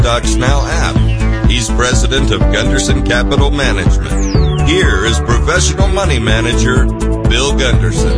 Stocks Now app. He's president of Gunderson Capital Management. Here is professional money manager Bill Gunderson.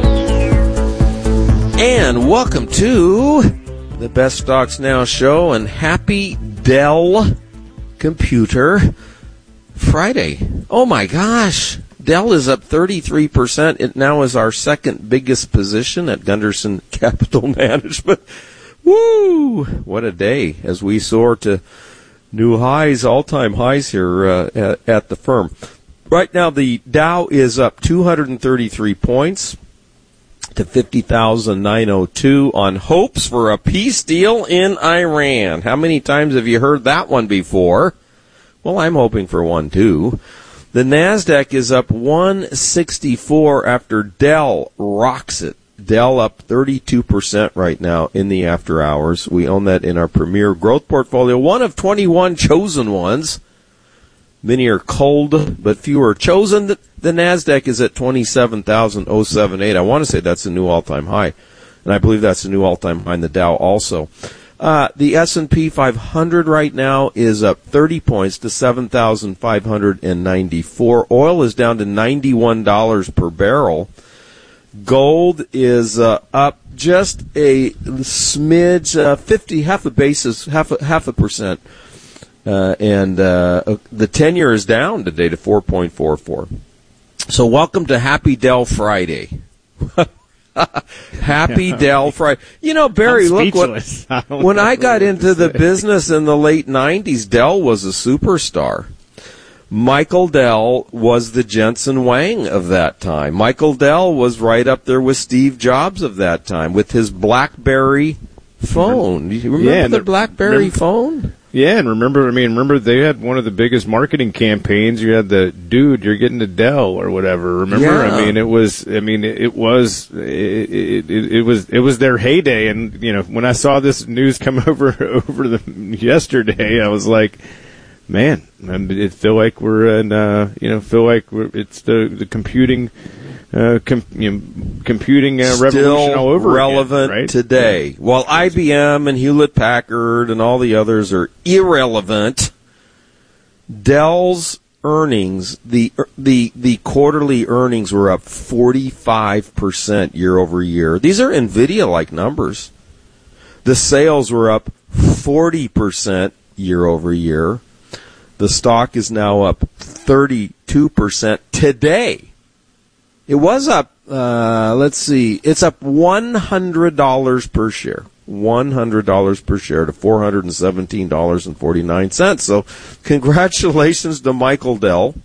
And welcome to the Best Stocks Now show and happy Dell Computer Friday. Oh my gosh. Dell is up 33%. It now is our second biggest position at Gunderson Capital Management. Woo! What a day as we soar to new highs, all-time highs here at the firm. Right now, the Dow is up 233 points to 50,902 on hopes for a peace deal in Iran. How many times have you heard that one before? Well, I'm hoping for one, too. The NASDAQ is up 164 after Dell rocks it. Dell up 32% right now in the after hours. We own that in our premier growth portfolio. One of 21 chosen ones. Many are cold, but few are chosen. The NASDAQ is at 27,078. I want to say that's a new all-time high. And I believe that's a new all-time high in the Dow also. The S&P 500 right now is up 30 points to 7,594. Oil is down to $91 per barrel. Gold is up just a smidge, half a percent. And the 10-year is down today to 4.44. So welcome to Happy Dell Friday. Happy Dell Friday. You know, Barry, look what, when I got into the business in the late 90s, Dell was a superstar. Michael Dell was the Jensen Huang of that time. Michael Dell was right up there with Steve Jobs of that time with his BlackBerry phone. You remember the BlackBerry phone? Yeah, and remember they had one of the biggest marketing campaigns. You had the dude, you're getting a Dell or whatever. Remember? Yeah. It was their heyday. And you know, when I saw this news come over yesterday, I was like, man, it feel like we're in, it's the computing, computing revolution all over relevant again, right? today. While IBM and Hewlett-Packard and all the others are irrelevant, Dell's earnings, the quarterly earnings were up 45% year over year. These are NVIDIA-like numbers. The sales were up 40% year over year. The stock is now up 32% today. It was up, it's up $100 per share. $100 per share to $417.49. So congratulations to Michael Dell.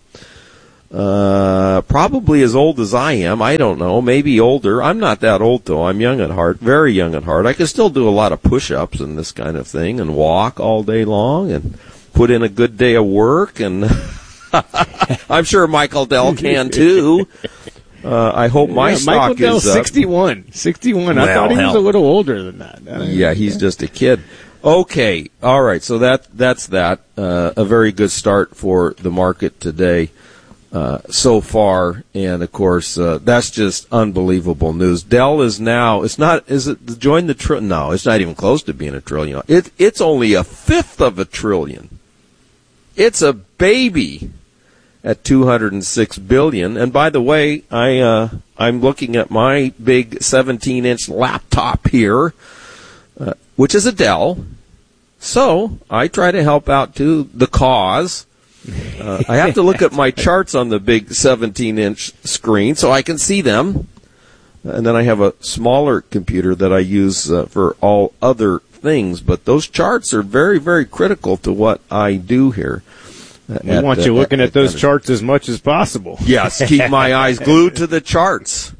Probably as old as I am. I don't know. Maybe older. I'm not that old, though. I'm young at heart. Very young at heart. I can still do a lot of push-ups and this kind of thing and walk all day long and put in a good day of work. And I'm sure Michael Dell can, too. I hope my stock Michael Dell's is 61. 61. Well, I thought he was a little older than that. Yeah, he's just a kid. Okay. All right. So that's that. A very good start for the market today so far. And, of course, that's just unbelievable news. Dell is now, join the trillion? No, it's not even close to being a trillion. It's only a fifth of a trillion. It's a baby at $206 billion. And by the way, I'm looking at my big 17-inch laptop here, which is a Dell. So I try to help out too the cause. I have to look at my charts on the big 17-inch screen so I can see them. And then I have a smaller computer that I use for all other things. But those charts are very, very critical to what I do here. We want you looking at those charts as much as possible. Yes, keep my eyes glued to the charts.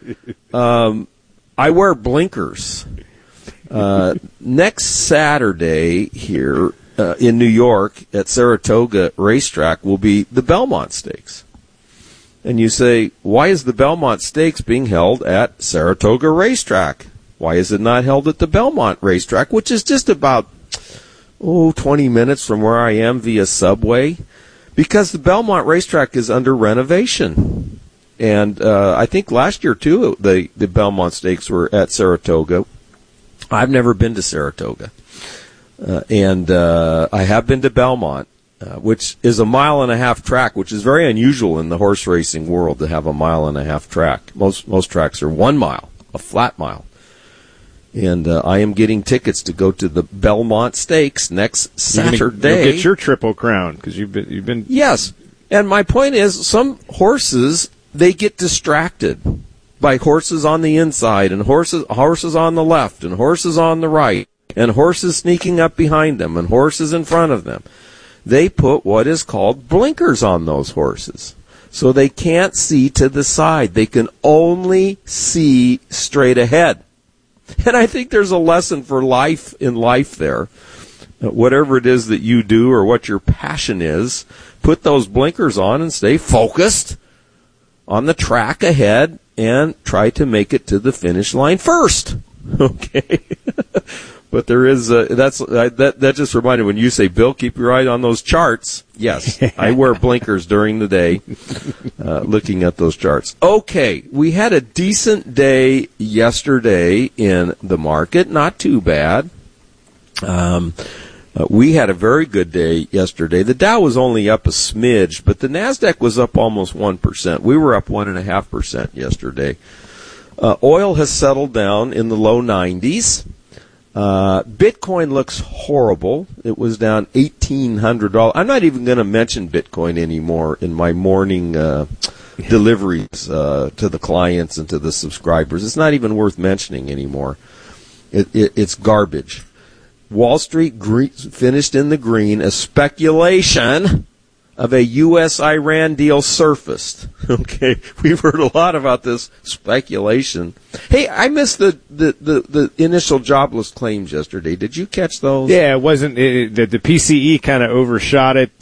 I wear blinkers. Next Saturday here in New York at Saratoga Racetrack will be the Belmont Stakes. And you say, why is the Belmont Stakes being held at Saratoga Racetrack? Why is it not held at the Belmont Racetrack, which is just about 20 minutes from where I am via subway? Because the Belmont Racetrack is under renovation. And I think last year, too, the Belmont Stakes were at Saratoga. I've never been to Saratoga. And I have been to Belmont, which is a 1.5 mile track, which is very unusual in the horse racing world to have a 1.5 mile track. Most tracks are 1 mile, a flat mile. And I am getting tickets to go to the Belmont Stakes next Saturday. You'll get your Triple Crown because you've been. Yes, and my point is, some horses they get distracted by horses on the inside and horses on the left and horses on the right and horses sneaking up behind them and horses in front of them. They put what is called blinkers on those horses, so they can't see to the side. They can only see straight ahead. And I think there's a lesson for life in life there. Whatever it is that you do or what your passion is, put those blinkers on and stay focused on the track ahead and try to make it to the finish line first. Okay? But there is that just reminded when you say, Bill, keep your eye on those charts. Yes, I wear blinkers during the day, looking at those charts. Okay, we had a decent day yesterday in the market, not too bad. We had a very good day yesterday. The Dow was only up a smidge, but the Nasdaq was up almost 1%. We were up 1.5% yesterday. Oil has settled down in the low 90s. Bitcoin looks horrible. It was down $1,800. I'm not even going to mention Bitcoin anymore in my morning deliveries to the clients and to the subscribers. It's not even worth mentioning anymore. It's garbage. Wall Street finished in the green as speculation of a U.S.-Iran deal surfaced. Okay, we've heard a lot about this speculation. Hey, I missed the initial jobless claims yesterday. Did you catch those? Yeah, it wasn't the PCE kind of overshot it.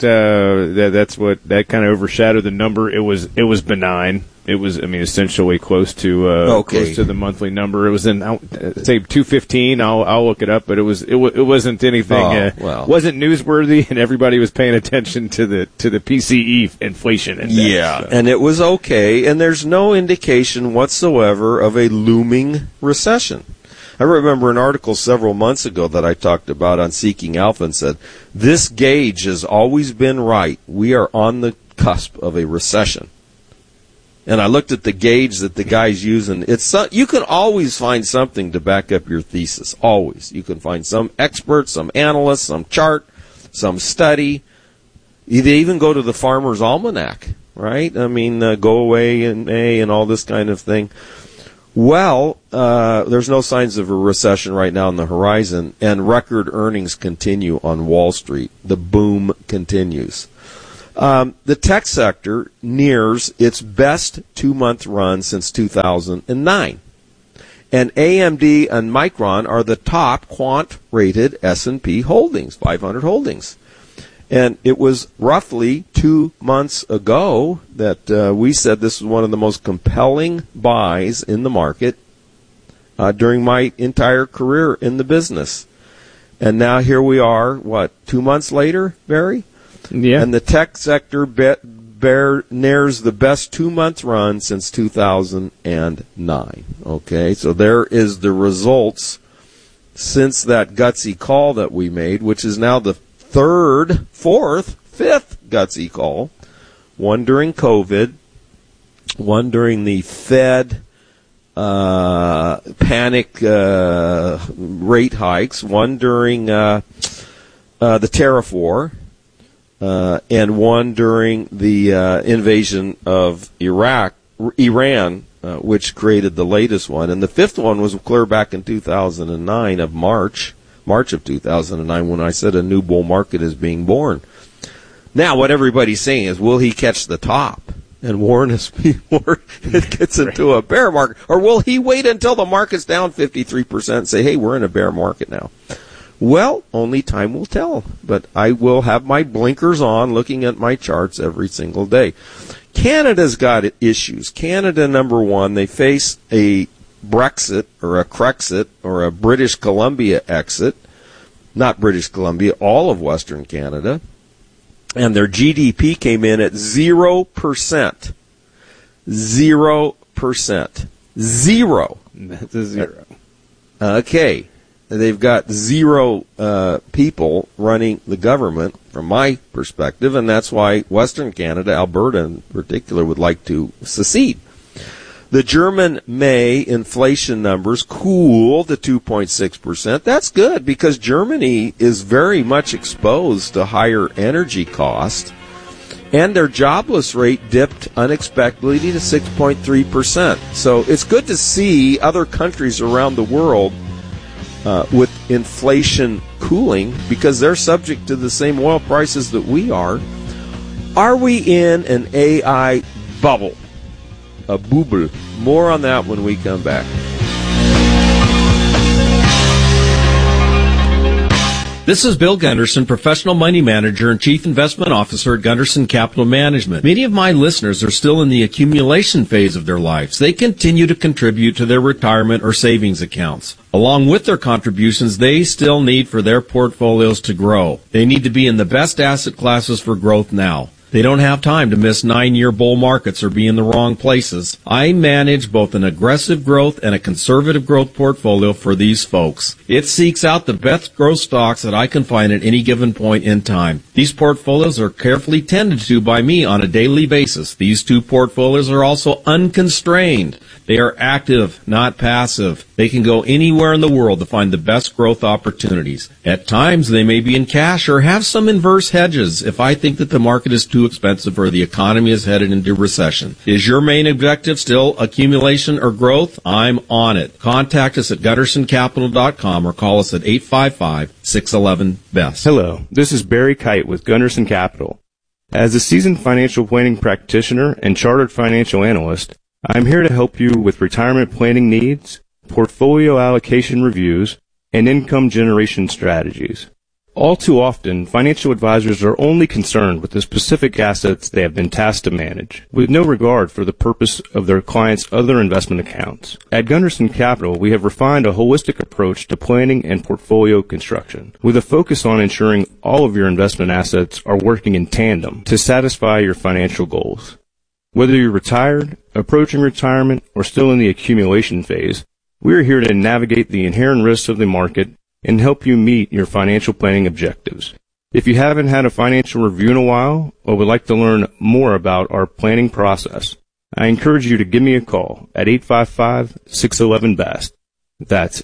That kind of overshadowed the number. It was benign. It was, essentially close to the monthly number. It was in, say, 215. I'll look it up, but it wasn't anything. Wasn't newsworthy, and everybody was paying attention to the PCE inflation index. Yeah, so. And it was okay, and there's no indication whatsoever of a looming recession. I remember an article several months ago that I talked about on Seeking Alpha and said, this gauge has always been right. We are on the cusp of a recession. And I looked at the gauge that the guy's using. You can always find something to back up your thesis. Always. You can find some expert, some analyst, some chart, some study. They even go to the Farmer's Almanac, right? Go away in May and all this kind of thing. Well, there's no signs of a recession right now on the horizon, and record earnings continue on Wall Street. The boom continues. The tech sector nears its best 2-month run since 2009. And AMD and Micron are the top quant-rated S&P holdings, 500 holdings. And it was roughly 2 months ago that we said this was one of the most compelling buys in the market during my entire career in the business. And now here we are, 2 months later, Barry? Yeah. And the tech sector nears the best 2-month run since 2009. Okay, so there is the results since that gutsy call that we made, which is now the third, fourth, fifth gutsy call. One during COVID, one during the Fed panic rate hikes, one during the tariff war, and one during the invasion of Iran, which created the latest one. And the fifth one was clear back in 2009 of March of 2009, when I said a new bull market is being born. Now, what everybody's saying is, will he catch the top and warn us before it gets into a bear market? Or will he wait until the market's down 53% and say, hey, we're in a bear market now? Well, only time will tell, but I will have my blinkers on looking at my charts every single day. Canada's got issues. Canada, number one, they face a Brexit or a Crexit or a British Columbia exit. Not British Columbia, all of Western Canada. And their GDP came in at 0%. 0%. Zero. That's a zero. Okay. they've got zero people running the government, from my perspective, and that's why Western Canada, Alberta in particular, would like to secede. The German May inflation numbers cooled to 2.6%. That's good because Germany is very much exposed to higher energy costs, and their jobless rate dipped unexpectedly to 6.3%. So it's good to see other countries around the world with inflation cooling because they're subject to the same oil prices that we are. Are we in an AI bubble? A bubble. More on that when we come back. This is Bill Gunderson, professional money manager and chief investment officer at Gunderson Capital Management. Many of my listeners are still in the accumulation phase of their lives. They continue to contribute to their retirement or savings accounts. Along with their contributions, they still need for their portfolios to grow. They need to be in the best asset classes for growth now. They don't have time to miss 9-year bull markets or be in the wrong places. I manage both an aggressive growth and a conservative growth portfolio for these folks. It seeks out the best growth stocks that I can find at any given point in time. These portfolios are carefully tended to by me on a daily basis. These two portfolios are also unconstrained. They are active, not passive. They can go anywhere in the world to find the best growth opportunities. At times, they may be in cash or have some inverse hedges if I think that the market is too expensive or the economy is headed into recession. Is your main objective still accumulation or growth? I'm on it. Contact us at GundersonCapital.com or call us at 855-611-BEST. Hello, this is Barry Kite with Gunderson Capital. As a seasoned financial planning practitioner and chartered financial analyst, I'm here to help you with retirement planning needs, portfolio allocation reviews, and income generation strategies. All too often, financial advisors are only concerned with the specific assets they have been tasked to manage, with no regard for the purpose of their clients' other investment accounts. At Gunderson Capital, we have refined a holistic approach to planning and portfolio construction, with a focus on ensuring all of your investment assets are working in tandem to satisfy your financial goals. Whether you're retired, approaching retirement, or still in the accumulation phase, we are here to navigate the inherent risks of the market and help you meet your financial planning objectives. If you haven't had a financial review in a while or would like to learn more about our planning process, I encourage you to give me a call at 855-611-BEST. That's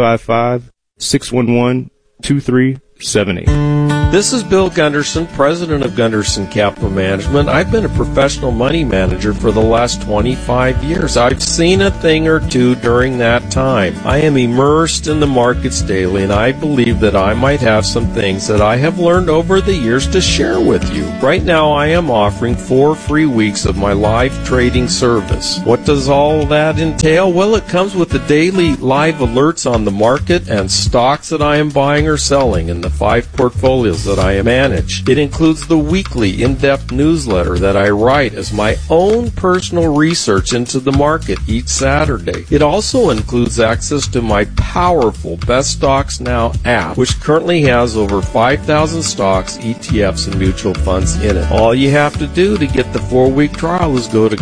855-611-2378. This is Bill Gunderson, president of Gunderson Capital Management. I've been a professional money manager for the last 25 years. I've seen a thing or two during that time. I am immersed in the markets daily, and I believe that I might have some things that I have learned over the years to share with you. Right now, I am offering 4 free weeks of my live trading service. What does all that entail? Well, it comes with the daily live alerts on the market and stocks that I am buying or selling in the 5 portfolios that I manage. It includes the weekly in-depth newsletter that I write as my own personal research into the market each Saturday. It also includes access to my powerful Best Stocks Now app, which currently has over 5,000 stocks, ETFs, and mutual funds in it. All you have to do to get the 4-week trial is go to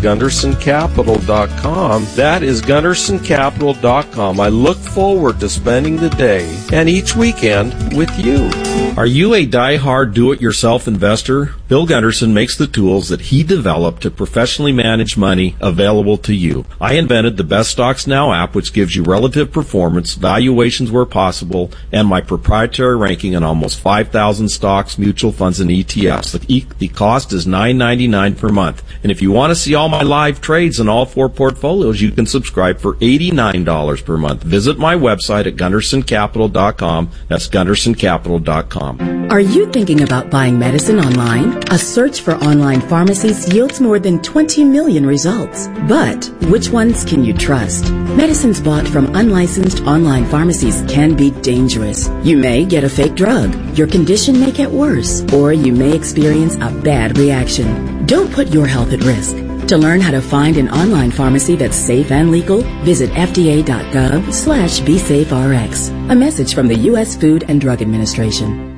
GundersonCapital.com. That is GundersonCapital.com. I look forward to spending the day and each weekend with you. Are you a die-hard do-it-yourself investor? Bill Gunderson makes the tools that he developed to professionally manage money available to you. I invented the Best Stocks Now app, which gives you relative performance, valuations where possible, and my proprietary ranking on almost 5,000 stocks, mutual funds, and ETFs. The cost is $9.99 per month. And if you want to see all my live trades in all 4 portfolios, you can subscribe for $89 per month. Visit my website at GundersonCapital.com. That's GundersonCapital.com. Are you thinking about buying medicine online? A search for online pharmacies yields more than 20 million results. But which ones can you trust? Medicines bought from unlicensed online pharmacies can be dangerous. You may get a fake drug, your condition may get worse, or you may experience a bad reaction. Don't put your health at risk. To learn how to find an online pharmacy that's safe and legal, visit fda.gov/BeSafeRx. A message from the U.S. Food and Drug Administration.